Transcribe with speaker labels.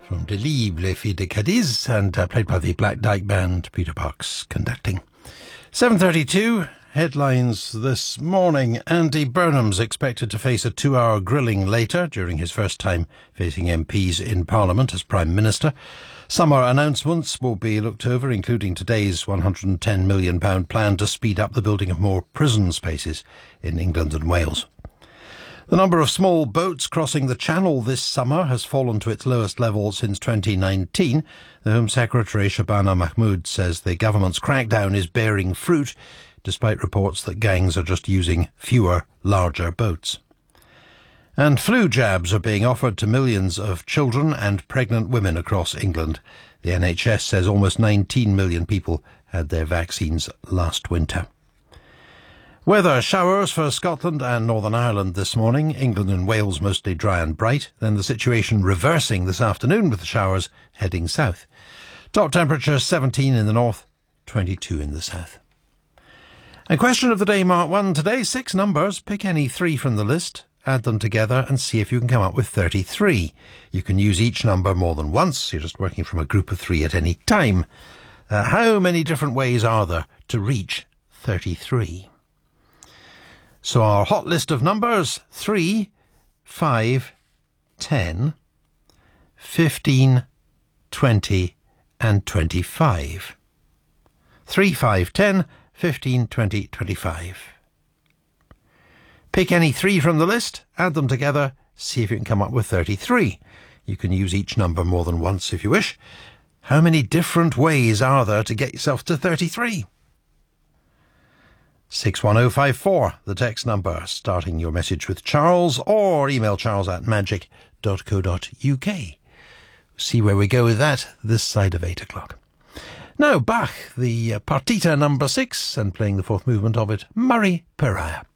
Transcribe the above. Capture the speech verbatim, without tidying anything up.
Speaker 1: from De Libre, Les Filles de Cadiz, and uh, played by the Black Dyke Band, Peter Box conducting. seven thirty-two, headlines this morning. Andy Burnham's expected to face a two-hour grilling later during his first time facing M Ps in Parliament as Prime Minister. Summer announcements will be looked over, including today's one hundred ten million pounds plan to speed up the building of more prison spaces in England and Wales. The number of small boats crossing the Channel this summer has fallen to its lowest level since twenty nineteen. The Home Secretary Shabana Mahmood says the government's crackdown is bearing fruit, despite reports that gangs are just using fewer, larger boats. And flu jabs are being offered to millions of children and pregnant women across England. The N H S says almost nineteen million people had their vaccines last winter. Weather: showers for Scotland and Northern Ireland this morning. England and Wales mostly dry and bright. Then the situation reversing this afternoon with the showers heading south. Top temperature seventeen in the north, twenty-two in the south. And question of the day, Mark one today. Six numbers. Pick any three from the list, add them together and see if you can come up with thirty-three. You can use each number more than once. You're just working from a group of three at any time. Uh, how many different ways are there to reach thirty-three? So our hot list of numbers: three, five, ten, fifteen, twenty and twenty-five. three, five, ten, fifteen, twenty, twenty-five. Pick any three from the list, add them together, see if you can come up with thirty-three. You can use each number more than once if you wish. How many different ways are there to get yourself to thirty-three? six one oh five four, the text number, starting your message with Charles, or email charles at magic dot co dot uk. See where we go with that this side of eight o'clock. Now Bach, the Partita number six, and playing the fourth movement of it, Murray Pariah.